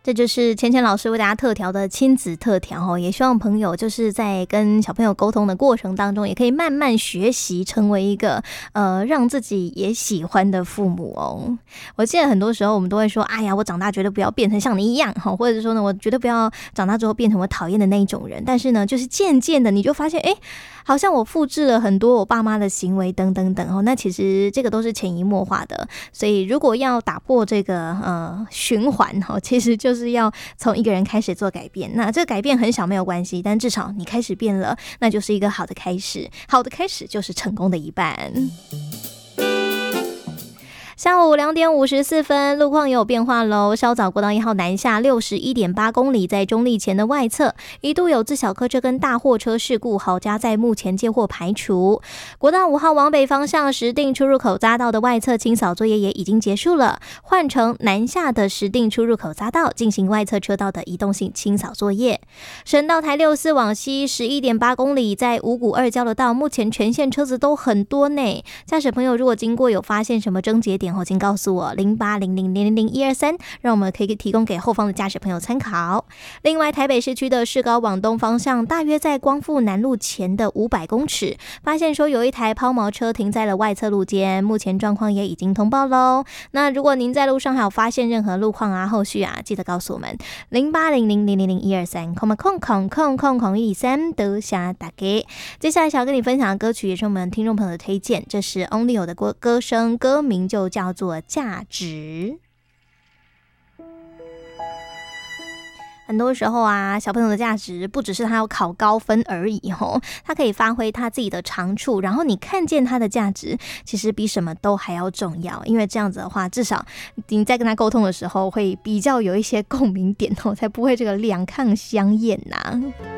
这就是芊芊老师为大家特调的亲子特调也希望朋友就是在跟小朋友沟通的过程当中，也可以慢慢学习成为一个让自己也喜欢的父母哦。我记得很多时候我们都会说，哎呀，我长大绝对不要变成像你一样，或者说呢，我绝对不要长大之后变成我讨厌的那一种人。但是呢，就是渐渐的你就发现，好像我复制了很多我爸妈的行为等等等那其实这个都是潜移默化的。所以如果要打破这个循环其实就是要从一个人开始做改变。那这个改变很小没有关系，但至少你开始变了，那就是一个好的开始。好的开始就是成功的一半。下午2点54分，路况也有变化喽。稍早国道1号南下61.8公里，在中立前的外侧一度有自小客车跟大货车事故，好加在目前接获排除。国道5号往北方向石碇出入口匝道的外侧清扫作业也已经结束了，换成南下的石碇出入口匝道进行外侧车道的移动性清扫作业。省道台64往西11.8公里，在五股2交流道目前全线车子都很多呢。驾驶朋友如果经过有发现什么症结点请告诉我0800000123，让我们可以提供给后方的驾驶朋友参考。另外，台北市区的市高往东方向，大约在光复南路前的500公尺，发现说有一台抛锚车停在了外侧路肩，目前状况也已经通报喽。那如果您在路上还有发现任何路况后续记得告诉我们0800000123，0800000123都下打给。接下来想要跟你分享的歌曲也是我们听众朋友的推荐，这是 Onlyo 的歌声，歌名就叫做价值。很多时候小朋友的价值不只是他要考高分而已他可以发挥他自己的长处，然后你看见他的价值，其实比什么都还要重要。因为这样子的话，至少你在跟他沟通的时候会比较有一些共鸣点才不会这个两抗相厌